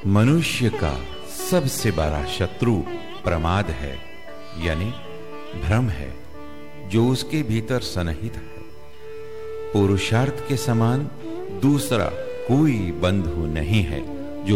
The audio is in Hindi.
मनुष्य का सबसे बड़ा शत्रु प्रमाद है, यानी भ्रम है, जो उसके भीतर सन्निहित है। पुरुषार्थ के समान दूसरा कोई बंधु नहीं है।